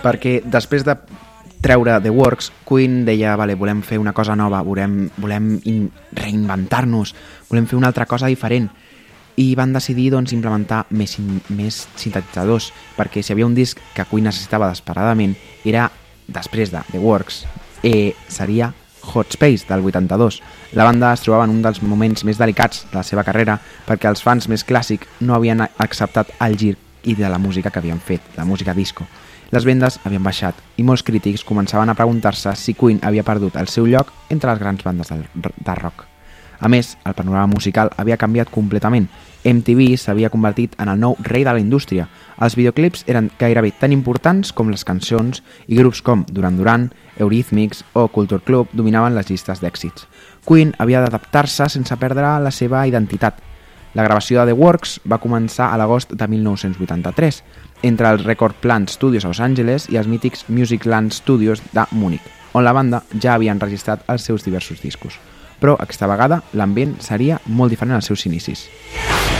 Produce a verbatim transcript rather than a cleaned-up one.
perquè després de treure The Works, Queen deia, vale, volem fer una cosa nova, volem, volem in, reinventar-nos, volem fer una altra cosa diferent. I van decidir doncs, implementar més, més sintetitzadors, perquè si hi havia un disc que Queen necessitava desesperadament, era, després de The Works, eh, seria Hot Space, del vuitanta-dos. La banda es trobava en un dels moments més delicats de la seva carrera, perquè els fans més clàssics no havien acceptat el gir i de la música que havien fet, la música disco. Les vendes havien baixat i molts crítics començaven a preguntar-se si Queen havia perdut el seu lloc entre les grans bandes de rock. A més, el panorama musical havia canviat completament. M T V s'havia convertit en el nou rei de la indústria. Els videoclips eren gairebé tan importants com les cançons i grups com Duran Duran, Eurythmics o Culture Club dominaven les llistes d'èxits. Queen havia d'adaptar-se sense perdre la seva identitat. La gravació de The Works va començar a l'agost de mil nou-cents vuitanta-tres entre els Record Plant Studios a Los Angeles i els mítics Musicland Studios de Múnich, on la banda ja havia enregistrat els seus diversos discos. Però aquesta vegada l'ambient seria molt diferent als seus inicis.